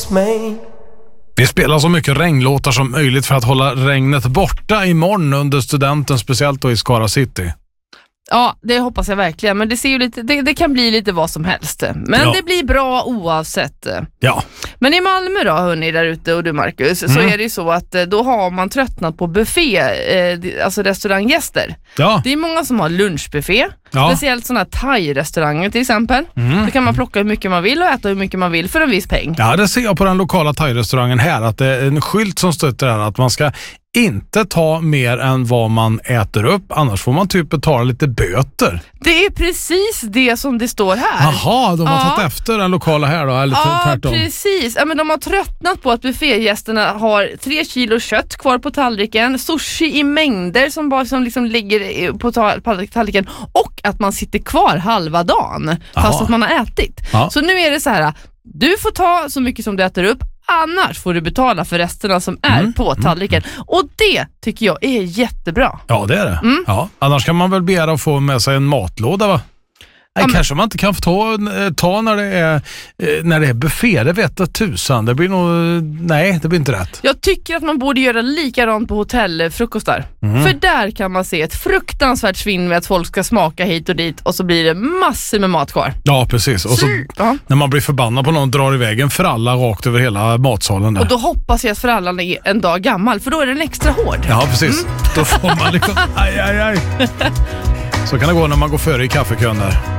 hos mig. Vi spelar så mycket regnlåtar som möjligt för att hålla regnet borta imorgon under studenten, speciellt då i Skara City. Ja, det hoppas jag verkligen. Men det ser ju lite, det kan bli lite vad som helst. Men det blir bra oavsett. Ja. Men i Malmö då, hörni, där ute och du Marcus, så är det ju så att då har man tröttnat på buffé, alltså restauranggäster. Ja. Det är många som har lunchbuffé. Ja. Speciellt sådana här thai-restauranger till exempel. Då kan man plocka hur mycket man vill och äta hur mycket man vill för en viss peng. Ja, det ser jag på den lokala thai-restaurangen här. Att det är en skylt som stöter där att man ska inte ta mer än vad man äter upp. Annars får man typ betala lite böter. Det är precis det som det står här. Jaha, de har tagit efter den lokala här då? Eller tvärtom. Precis. Ja, men de har tröttnat på att buffégästerna har 3 kilo kött kvar på tallriken, sushi i mängder som bara liksom ligger på tallriken och att man sitter kvar halva dagen fast att man har ätit. Så nu är det så här, du får ta så mycket som du äter upp, annars får du betala för resterna som är på tallriken. Och det tycker jag är jättebra. Ja, det är det. Ja. Annars kan man väl begära att få med sig en matlåda, va? Nej, kanske man inte kan få ta när det är buffé. Det vet jag tusan. Det blir nog... Nej, det blir inte rätt. Jag tycker att man borde göra likadant på hotellfrukostar. För där kan man se ett fruktansvärt svinn med att folk ska smaka hit och dit och så blir det massor med mat kvar. Ja, precis. Och så när man blir förbannad på någon drar iväg en fralla rakt över hela matsalen där. Och då hoppas jag att frallan är en dag gammal, för då är den extra hård. Ja, precis. Då får man liksom... Aj. Så kan det gå när man går före i kaffekön där.